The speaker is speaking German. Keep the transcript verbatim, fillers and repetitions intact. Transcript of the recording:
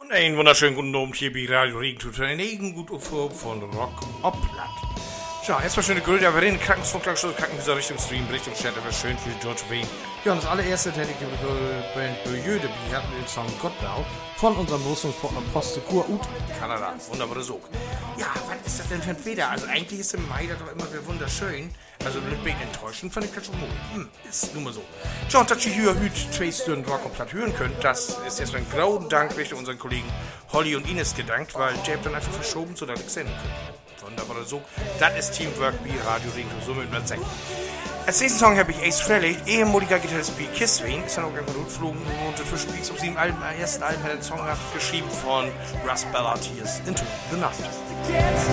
Einen wunderschönen guten Abend hier bei Radio Regentut für einen guten Aufruf von Rock Oblatt. Tja, erstmal schöne Grüße, aber den Krankenfunkklagschuss, Krankenhäuser Richtung Stream, Richtung Chat, aber schön für George Wayne. Ja, und das allererste hätte ich die Band Böjöde, die hatten den Song Gottblau von unserem Rüstungspartner Postsekur ut Kanada. Wunderbare Sog. Ja, was ist das denn für ein Wetter? Also eigentlich ist im Mai das doch immer wieder wunderschön. Also ein bisschen enttäuschend fand ich das schon. Hm, ist nun mal so. Tja, und dass ihr hier heute zwei Stunden Rock und Platt hören könnt, das ist erstmal ein grauen Dank Richtung unseren Kollegen Holly und Ines gedankt, weil Jab dann einfach verschoben, sodass ich senden könnte. Wunderbar so. Das ist Teamwork wie Radio Ringo, so mit man sagen. Als nächsten Song habe ich Ace Frehley, ehemaliger Gitarrist wie Kiss Wayne, ist dann auch einfach geflogen und zwischen Beats auf sieben Alben, ersten Alben hat er einen Song geschrieben von Russ Ballard, hier ist Into the Night.